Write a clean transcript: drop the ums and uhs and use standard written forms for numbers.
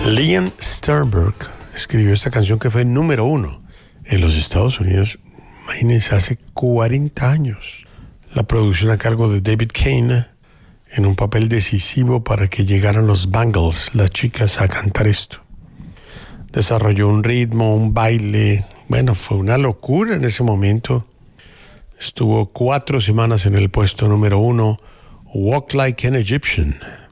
Leon Sternberg escribió esta canción que fue número 1 en los Estados Unidos, imagínense, hace 40 años. La producción a cargo de David Kane, en un papel decisivo para que llegaran los Bangles, las chicas, a cantar esto. Desarrolló un ritmo, un baile, bueno, fue una locura en ese momento. Estuvo 4 semanas en el puesto número 1, Walk Like an Egyptian.